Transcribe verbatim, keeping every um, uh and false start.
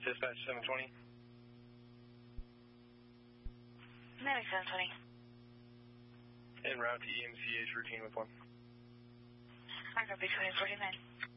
Dispatch seven twenty. Medic seven twenty. En route to E M C H routine with one. I copy twenty forty-nine.